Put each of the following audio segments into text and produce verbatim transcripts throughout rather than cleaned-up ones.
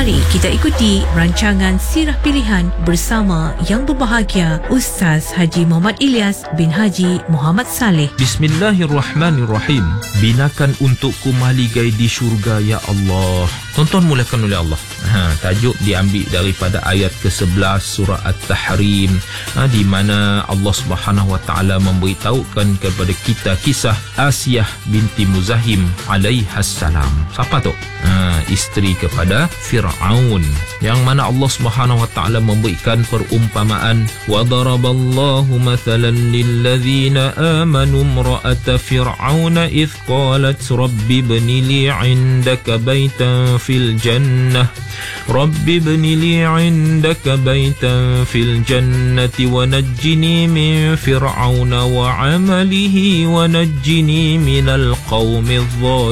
Mari kita ikuti rancangan Sirah Pilihan bersama yang berbahagia Ustaz Haji Muhammad Ilyas bin Haji Muhammad Saleh. Bismillahirrahmanirrahim. Binakan untukku mahligai di syurga ya Allah. Tonton mulakan oleh Allah. Ha, tajuk diambil daripada ayat ke sebelas surah At-Tahrim, ha, di mana Allah Subhanahu Wa Taala memberitahukan kepada kita kisah Asiyah binti Muzahim alaihassalam. Siapa tu? Ha, isteri kepada Fir'aun, yang mana Allah Subhanahu Wa Taala memberikan perumpamaan, wa daraballahu mathalan lilladzina amanu imra'ata fir'auna idh qalat rabbi ibni li 'indaka baitan fil jannah rabbi ibni li 'indaka baitan fil jannati wa najjini min fir'auna wa 'amalihi wa najjini minal qaumidh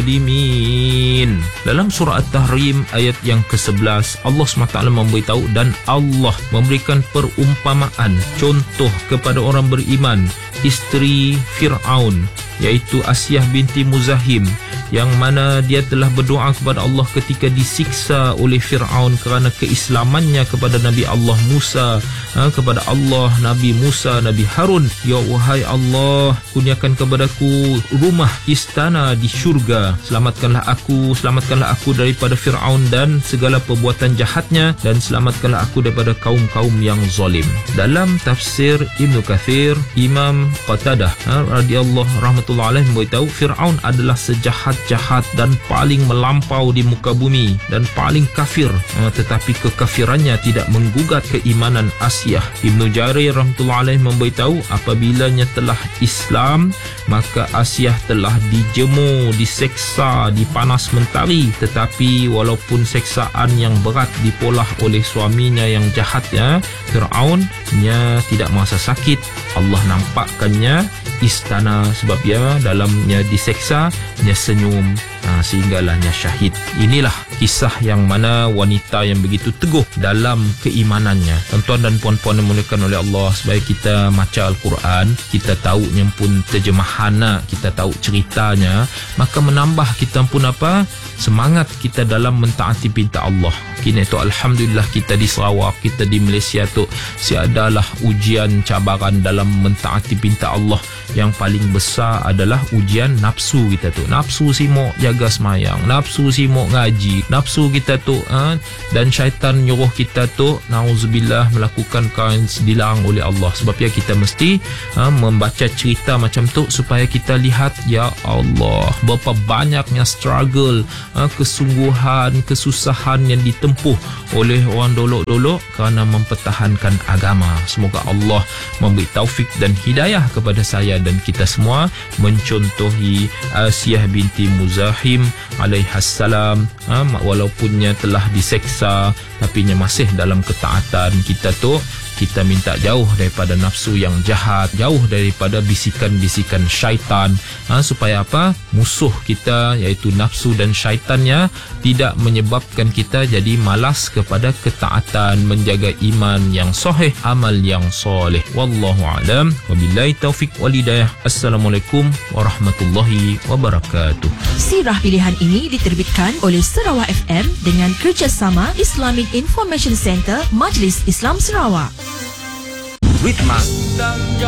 zalimin. Dalam surah At-Tahrim ayat yang ke sebelas, Allah subhanahu wa taala memberitahu dan Allah memberikan perumpamaan, contoh kepada orang beriman, isteri Fir'aun iaitu Asiyah binti Muzahim, yang mana dia telah berdoa kepada Allah ketika disiksa oleh Fir'aun kerana keislamannya kepada Nabi Allah Musa, ha, kepada Allah Nabi Musa, Nabi Harun. Ya wahai Allah, kurniakan kepadaku rumah istana di syurga, selamatkanlah aku selamatkanlah aku daripada Fir'aun dan segala perbuatan jahatnya, dan selamatkanlah aku daripada kaum-kaum yang zalim. Dalam tafsir Ibnu Kathir, Imam Qatadah ha, radhiyallahu rahmatullahi alaih memberitahu Fir'aun adalah sejahat-jahat dan paling melampau di muka bumi dan paling kafir, ha, tetapi kekafirannya tidak menggugat keimanan Asiyah. Ibnu Jarir rahmatullahi alaih memberitahu apabilanya telah Islam, maka Asiyah telah dijemur, diseksa di panas mentari, tetapi walaupun seksaan yang berat dipolah oleh suaminya yang jahat ya, Fir'aun, nya tidak merasa sakit. Allah nampakkannya istana sebab ia dalamnya diseksa, dia senyum, ha, sehinggalah dia syahid. Inilah kisah yang mana wanita yang begitu teguh dalam keimanannya. Tuan-tuan dan puan-puan yang dimuliakan oleh Allah, supaya kita baca Al-Quran, kita tahu yang pun terjemahan, kita tahu ceritanya, maka menambah kita pun apa? Semangat kita dalam mentaati perintah Allah. Kini tu alhamdulillah kita di Sarawak, kita di Malaysia tu siadalah ujian cabaran dalam mentaati perintah Allah. Yang paling besar adalah ujian nafsu kita tu. Nafsu simuk jaga semayang, nafsu simuk ngaji, nafsu kita tu ha? Dan syaitan nyuruh kita tu nauzubillah melakukan perkara yang dilarang oleh Allah. Sebab ya kita mesti ha, membaca cerita macam tu supaya kita lihat, ya Allah, berapa banyaknya struggle, ha, kesungguhan, kesusahan yang ditempuh oleh orang dolok-dolok kerana mempertahankan agama. Semoga Allah memberi taufik dan hidayah kepada saya dan kita semua mencontohi Asiyah binti Muzahim alaihassalam, ha, walaupunnya telah diseksa tapi nya masih dalam ketaatan. Kita tu kita minta jauh daripada nafsu yang jahat, jauh daripada bisikan-bisikan syaitan, ha, supaya apa? Musuh kita iaitu nafsu dan syaitannya tidak menyebabkan kita jadi malas kepada ketaatan, menjaga iman yang sahih, amal yang soleh. Wallahu a'lam. Wabillahi taufik wal hidayah. Assalamualaikum warahmatullahi wabarakatuh. Sirah Pilihan ini diterbitkan oleh Sarawak F M dengan kerjasama Islamic Information Center Majlis Islam Sarawak. Ritma